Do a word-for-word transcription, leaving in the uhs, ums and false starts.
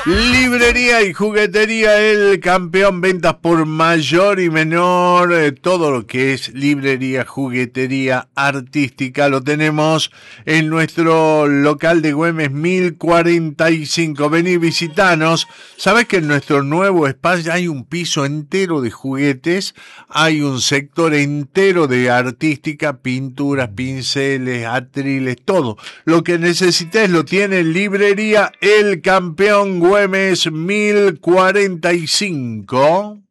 Librería y juguetería El Campeón, ventas por mayor y menor, eh, todo lo que es librería, juguetería artística lo tenemos en nuestro local de Güemes mil cuarenta y cinco. Vení, visitanos. Sabés que en nuestro nuevo espacio hay un piso entero de juguetes, hay un sector entero de artística, pinturas, pinceles, atriles, todo. Lo que necesites lo tiene Librería El Campeón, Güemes mil cuarenta y cinco.